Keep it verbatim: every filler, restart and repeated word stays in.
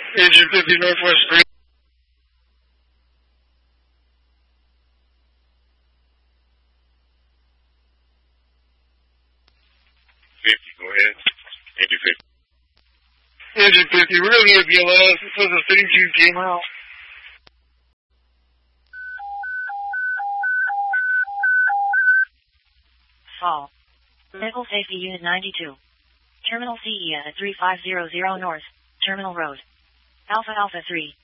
Agent fifty Northwest three. fifty, go ahead. Agent fifty. Agent fifty, we're going to get B L S. It says the thirty-two came out. Fall. Vehicle Safety Unit ninety-two. Terminal C E at three five zero zero North, Terminal Road. Alpha Alpha three.